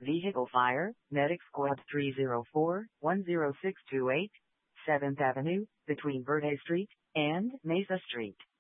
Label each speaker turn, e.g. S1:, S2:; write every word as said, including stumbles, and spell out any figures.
S1: Vehicle fire, Medic Squad three zero four, one zero six two eight, seventh Avenue, between Verde Street and Mesa Street.